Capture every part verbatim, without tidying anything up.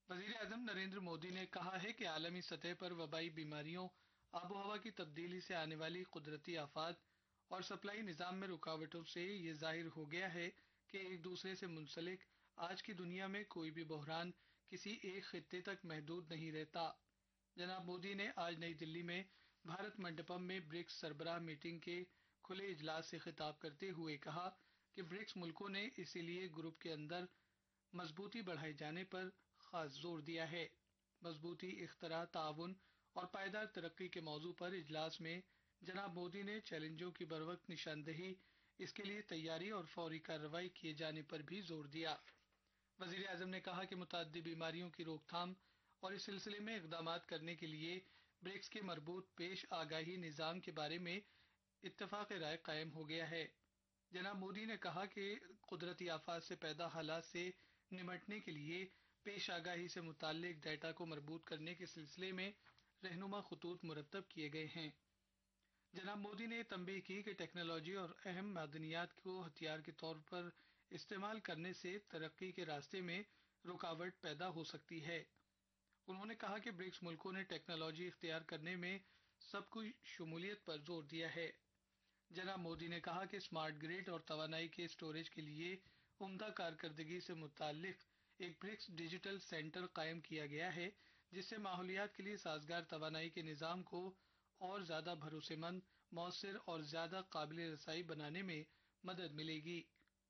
وزیر اعظم نریندر مودی نے کہا ہے کہ عالمی سطح پر وبائی بیماریوں، آب و ہوا کی تبدیلی سے آنے والی قدرتی آفات اور سپلائی نظام میں رکاوٹوں سے یہ ظاہر ہو گیا ہے کہ ایک دوسرے سے منسلک آج کی دنیا میں کوئی بھی بحران کسی ایک خطے تک محدود نہیں رہتا۔ جناب مودی نے آج نئی دلی میں بھارت منڈپم میں برکس سربراہ میٹنگ کے کھلے اجلاس سے خطاب کرتے ہوئے کہا کہ برکس ملکوں نے اسی لیے گروپ کے اندر مضبوطی بڑھائے جانے پر خاص زور دیا ہے۔ مضبوطی، اختراع، تعاون اور پائیدار ترقی کے موضوع پر اجلاس میں جناب مودی نے چیلنجوں کی بروقت نشاندہی، اس کے لیے تیاری اور فوری کارروائی کیے جانے پر بھی زور دیا۔ وزیر اعظم نے کہا کہ متعدد بیماریوں کی روک تھام اور اس سلسلے میں اقدامات کرنے کے لیے برکس کے مربوط پیش آگاہی نظام کے بارے میں اتفاق رائے قائم ہو گیا ہے۔ جناب مودی نے کہا کہ قدرتی آفات سے پیدا حالات سے نمٹنے کے لیے پیش آگاہی سے متعلق ڈیٹا کو مربوط کرنے کے سلسلے میں رہنما خطوط مرتب کیے گئے ہیں۔ جناب مودی نے تنبیہ کی کہ ٹیکنالوجی اور اہم معدنیات کو ہتھیار کے طور پر استعمال کرنے سے ترقی کے راستے میں رکاوٹ پیدا ہو سکتی ہے۔ انہوں نے کہا کہ برکس ملکوں نے ٹیکنالوجی اختیار کرنے میں سب کی شمولیت پر زور دیا ہے۔ جناب مودی نے کہا کہ اسمارٹ گرڈ اور توانائی کے اسٹوریج کے لیے عمدہ کارکردگی سے متعلق ایک برکس ڈیجیٹل سینٹر قائم کیا گیا ہے، جس سے ماحولیات کے لیے سازگار توانائی کے نظام کو اور زیادہ بھروسے مند، مؤثر اور زیادہ قابل رسائی بنانے میں مدد ملے گی۔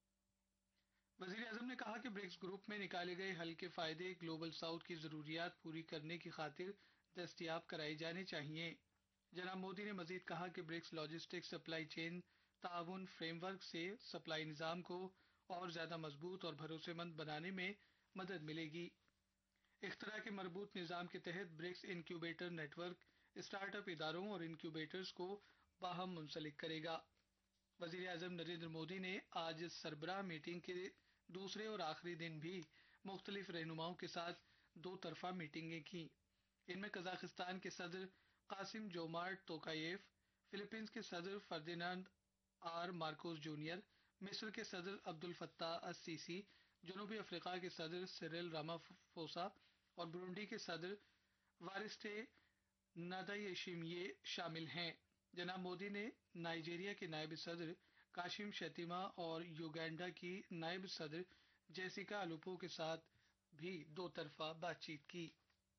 وزیر اعظم نے کہا کہ برکس گروپ میں نکالے گئے حل کے فائدے گلوبل ساؤتھ کی ضروریات پوری کرنے کی خاطر دستیاب کرائے جانے چاہیے۔ جناب مودی نے مزید کہا کہ برکس لاجسٹک سپلائی چین تعاون فریم ورک سے سپلائی نظام کو اور زیادہ مضبوط اور بھروسے مند بنانے میں مدد ملے گی۔ اختراع کے مربوط نظام کے تحت BRICS incubator net work start up اداروں اور انکیوبیٹرز کو باہم منسلک کرے گا۔ وزیر اعظم نریندر مودی نے آج سربراہ میٹنگ کے دوسرے اور آخری دن بھی مختلف رہنماؤں کے ساتھ دو طرفہ میٹنگیں کی۔ ان میں قزاقستان کے صدر قاسم جومارٹ توکایف، فلپائنز کے صدر فردینانڈ آر مارکوس جونیئر، مصر کے صدر عبد الفتاح السیسی، جنوبی افریقہ کے صدر سیرل رامافوسا اور برونڈی کے صدر وارسٹے نادائیشیمیے شامل ہیں۔ جناب مودی نے نائجیریا کے نائب صدر کاشم شیتیما اور یوگینڈا کی نائب صدر جیسیکا الوپو کے ساتھ بھی دو طرفہ بات چیت کی۔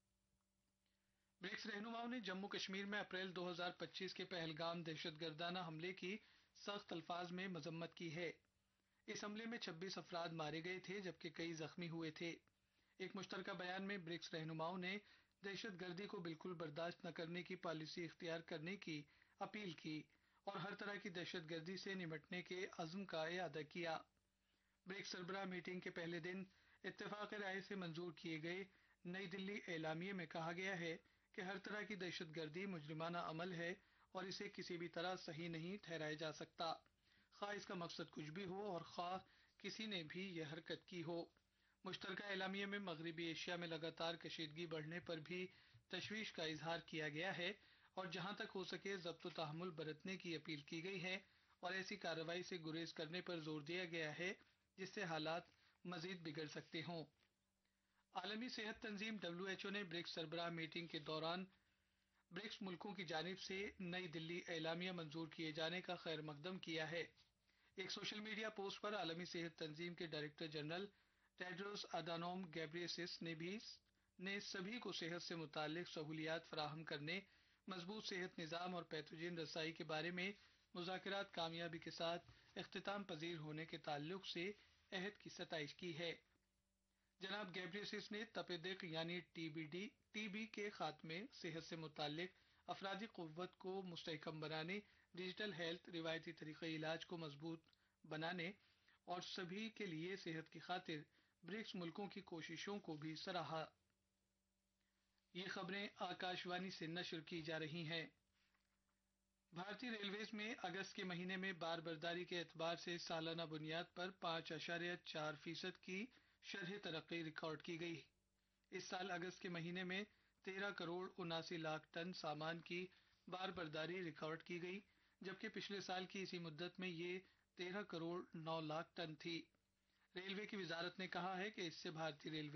برکس رہنماؤں نے جموں کشمیر میں اپریل دو ہزار پچیس کے پہلگام دہشت گردانہ حملے کی سخت الفاظ میں مذمت کی ہے۔ اس حملے میں چھبیس افراد مارے گئے تھے جبکہ کئی زخمی ہوئے تھے۔ ایک مشترکہ بیان میں برکس رہنماؤں نے دہشت گردی کو بالکل برداشت نہ کرنے کی پالیسی اختیار کرنے کی اپیل کی اور ہر طرح کی دہشت گردی سے نمٹنے کے عزم کا اعادہ کیا۔ برکس سربراہ میٹنگ کے پہلے دن اتفاق رائے سے منظور کیے گئے نئی دلی اعلامیے میں کہا گیا ہے کہ ہر طرح کی دہشت گردی مجرمانہ عمل ہے اور اسے کسی بھی طرح صحیح نہیں ٹھہرایا جا سکتا، خواہ اس کا مقصد کچھ بھی ہو اور خواہ کسی نے بھی یہ حرکت کی ہو۔ مشترکہ اعلامیے میں مغربی ایشیا میں لگاتار کشیدگی بڑھنے پر بھی تشویش کا اظہار کیا گیا ہے اور جہاں تک ہو سکے ضبط و تحمل برتنے کی اپیل کی گئی ہے اور ایسی کارروائی سے گریز کرنے پر زور دیا گیا ہے جس سے حالات مزید بگڑ سکتے ہوں۔ عالمی صحت تنظیم ڈبلیو ایچ او نے برکس سربراہ میٹنگ کے دوران برکس ملکوں کی جانب سے نئی دلی اعلامیہ منظور کیے جانے کا خیر مقدم کیا ہے۔ ایک سوشل میڈیا پوسٹ پر عالمی صحت تنظیم کے director general Tedros Adhanom Ghebreyesus نے بھی نے سبھی کو صحت سے متعلق سہولیات فراہم کرنے، مضبوط صحت نظام اور پیتھوجن رسائی کے بارے میں مذاکرات کامیابی کے ساتھ اختتام پذیر ہونے کے تعلق سے عہد کی ستائش کی ہے۔ جناب گیبریسس نے تپ دق یعنی T B D T B کے خاتمے، صحت سے متعلق افرادی قوت کو مستحکم بنانے، ڈیجیٹل ہیلتھ، روایتی طریقہ علاج کو مضبوط بنانے اور سبھی کے لیے صحت کی خاطر برکس ملکوں کی کوششوں کو بھی سراہا۔ یہ خبریں آکاش وانی سے نشر کی جا رہی ہیں۔ بھارتی ریلویز میں اگست کے مہینے میں بار برداری کے اعتبار سے سالانہ بنیاد پر پانچ اشاریہ چار فیصد کی شرح ترقی ریکارڈ کی گئی۔ اس سال اگست کے مہینے میں تیرہ کروڑ اناسی لاکھ ٹن سامان کی بار برداری ریکارڈ کی گئی، جبکہ پچھلے سال کی اسی مدت میں یہ تیرہ کروڑ نو لاکھ ٹن تھی۔ ریلوے کی وزارت نے کہا ہے کہ اس سے بھارتی ریلوے